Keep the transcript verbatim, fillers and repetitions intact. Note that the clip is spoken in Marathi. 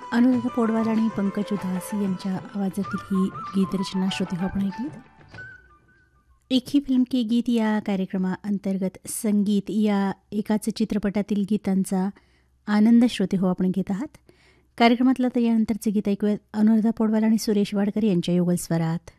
अनुराधा पौडवाल आणि पंकज उधासी यांच्या आवाजातील ही गीतरचना श्रोते हो आपण ऐकली. एक ही फिल्म के गीत या कार्यक्रमाअंतर्गत संगीत या एकाच चित्रपटातील गीतांचा आनंद श्रोते हो आपण घेत आहात. कार्यक्रमातलं तर यानंतरचे गीत ऐकूयात अनुराधा पौडवाल आणि सुरेश वाडकर यांच्या युगल स्वरात.